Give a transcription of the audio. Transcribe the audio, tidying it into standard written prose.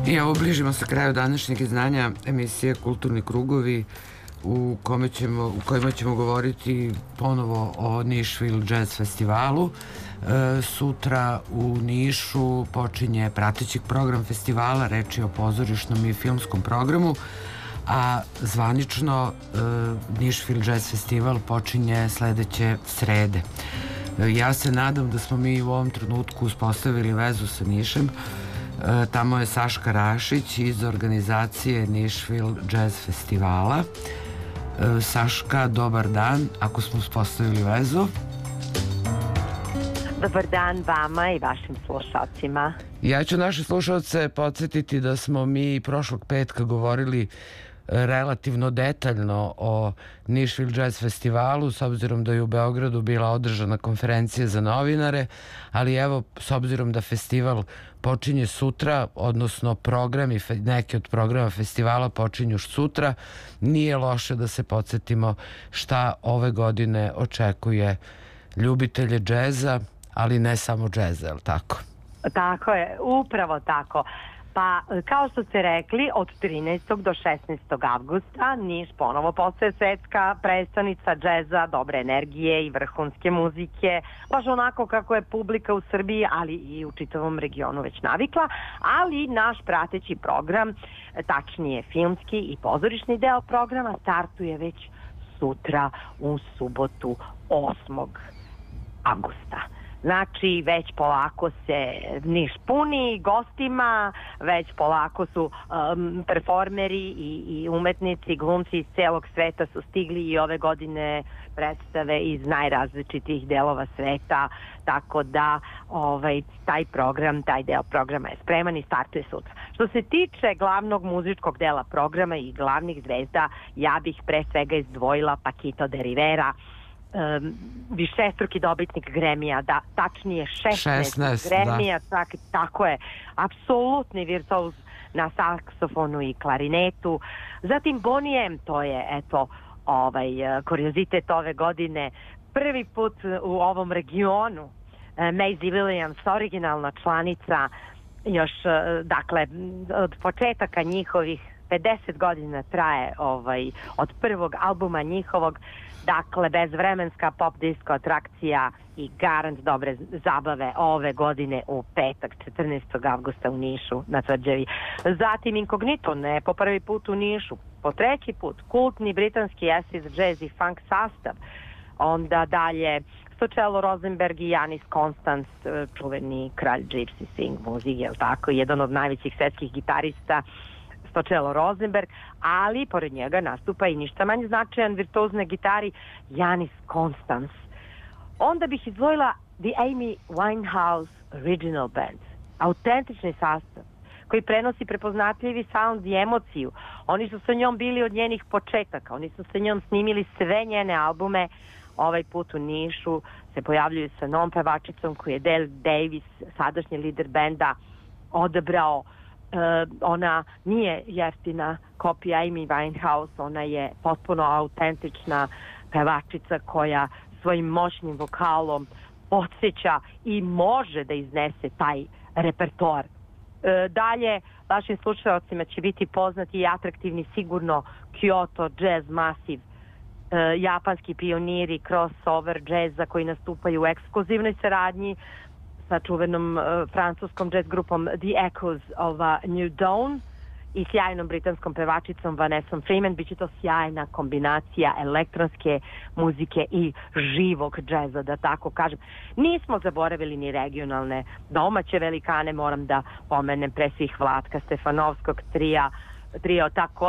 I evo, bližimo se kraju današnjeg izdanja emisije Kulturni krugovi u kojima ćemo govoriti ponovo o Nashville Jazz Festivalu. Sutra u Nišu počinje prateći program festivala, reč je o pozorišnom i filmskom programu, a zvanično Nashville Jazz Festival počinje sledeće srede. Ja se nadam da smo mi u ovom trenutku uspostavili vezu sa Nišem. Tamo je Saška Rašić iz organizacije Nashville Jazz Festivala. Saška, dobar dan, ako smo uspostavili vezu. Dobar dan vama i vašim slušalcima. Ja ću naše slušalce podsjetiti da smo mi prošlog petka govorili relativno detaljno o Nashville Jazz Festivalu, s obzirom da je u Beogradu bila održana konferencija za novinare, ali evo, s obzirom da festival počinje sutra, odnosno neki od programa festivala počinju sutra, nije loše da se podsjetimo šta ove godine očekuje ljubitelje džeza, ali ne samo džeza, je li tako? Tako je, upravo tako. Pa, kao što ste rekli, od 13. do 16. avgusta Niš ponovo postaje svetska predstavnica džeza, dobre energije i vrhunske muzike, baš onako kako je publika u Srbiji, ali i u čitavom regionu već navikla, ali naš prateći program, tačnije filmski i pozorišni deo programa, startuje već sutra u subotu 8. avgusta. Znači, već polako se Niš puni gostima, već polako su performeri i umetnici, glumci iz celog sveta su stigli i ove godine predstave iz najrazličitih delova sveta, tako da taj deo programa je spreman i startuje sutra. Što se tiče glavnog muzičkog dela programa i glavnih zvezda, ja bih pre svega izdvojila Paquito de Rivera, višestruki dobitnik Grammy-a, tačnije 16 Grammy-a, tako je, apsolutni virtuoz na saksofonu i klarinetu. Zatim Boney M, to je kuriozitet ove godine, prvi put u ovom regionu. Maisie Williams, originalna članica, još od početaka njihovih 50 godina traje od prvog albuma njihovog, dakle bezvremenska pop disco atrakcija i garant dobre zabave ove godine u petak 14. avgusta u Nišu na Tvrđavi. Zatim Incognito, ne po prvi put u Nišu, po treći put kultni britanski acid jazz i funk sastav, onda dalje Stočelo Rosenberg i Janis Konstans, čuveni kralj gypsy swing muzike, je li tako, jedan od najvećih svetskih gitarista Stočelo Rosenberg, ali pored njega nastupa i ništa manje značajan virtuoz na gitari Janis Konstans. Onda bih izdvojila The Amy Winehouse Original Band, autentični sastav koji prenosi prepoznatljivi sound i emociju. Oni su sa njom bili od njenih početaka, oni su sa njom snimili sve njene albume. Ovaj put u Nišu se pojavljuju sa novom pevačicom koju je Dale Davis, sadašnji lider benda, odabrao. Ona nije jeftina kopija Amy Winehouse, ona je potpuno autentična pevačica koja svojim moćnim vokalom podsjeća i može da iznese taj repertoar. Dalje, vašim slušalcima će biti poznati i atraktivni sigurno Kyoto Jazz Massive, japanski pioniri crossover džeza koji nastupaju u ekskluzivnoj saradnji sa čuvenom francuskom jazz grupom The Echoes of New Dawn i sjajnom britanskom pevačicom Vanessa Freeman. Biće to sjajna kombinacija elektronske muzike i živog džeza, da tako kažem. Nismo zaboravili ni regionalne domaće velikane, moram da pomenem pre svih Vlatka Stefanovskog trio tako